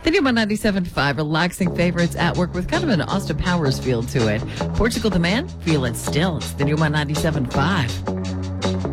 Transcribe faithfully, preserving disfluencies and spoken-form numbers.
The new one ninety-seven point five, relaxing favorites at work with kind of an Austin Powers feel to it. Portugal the Man, feel it still. It's the new one ninety-seven point five.